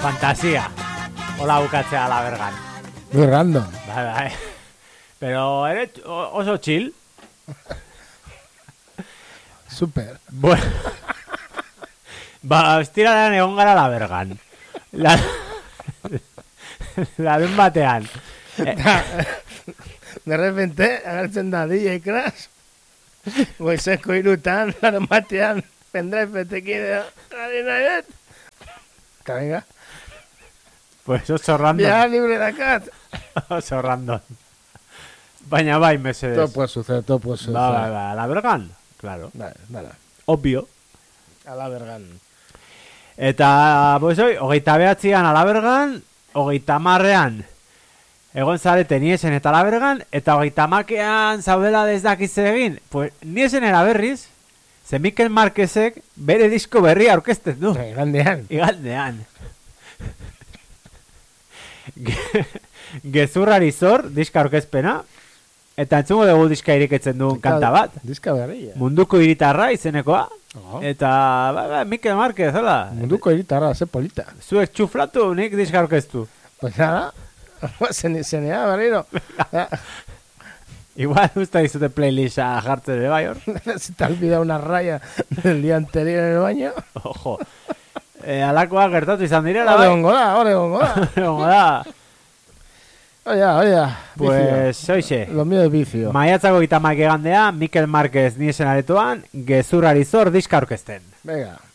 Fantasia. Hola bukatzea la bergan. Muy random. Bai. Pero ere oso chill. Super. Bueno. Ostiralean egon gara la bergan. Larun batean. De repente, agertzen da DJ Crash. Goizeko 3:00, larun batean, pendrive betekin gari nahiet. Eta venga. Pues oso random. Ya libre dakat. Oso random. Baina bai, mesedes. Todo puede suceder, todo puede suceder. Ba, la bergan, claro. Dale. Obvio. A la bergan. Eta, pues hoy, 29an Alabergan, 30ean egon zarete niesen eta Alabergan, eta 30ean zaudela desdakiz egin, pues niesen eraberriz, ze Mikel Marquezek bere disko berria aurkezten du. Igandean. Gezurrari zor, diska aurkezpena, eta entzungo dugu diska iriketzen duen kanta bat. Diska berria. Munduko hiritarra izenekoa. Oh. Eta, Mikel Marquez, hola. Munduko hiritarra, ze polita. Zuek txuflatu, nik diska aurkeztu. Pues nada, zenea, berriro. Igual usta dizute playlista jartzen de bai hor. Se te ha olvidado una raya del día anterior en el baño. Ojo. Alakoa gertatu izan direla, Hore bai. hongo da. Oia. Pues, oixe. Lo mío es vicio. Maiatzako 30 egandea, Mikel Marquez niesen aretoan, gezurrari zor diska aurkezten. Venga.